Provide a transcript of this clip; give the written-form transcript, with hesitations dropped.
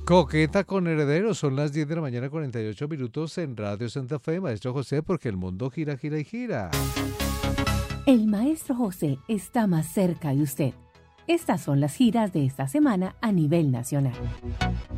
Coqueta con herederos, son las 10 de la mañana, 48 minutos en Radio Santa Fe. Maestro José, porque el mundo gira, gira y gira. El maestro José está más cerca de usted. Estas son las giras de esta semana a nivel nacional.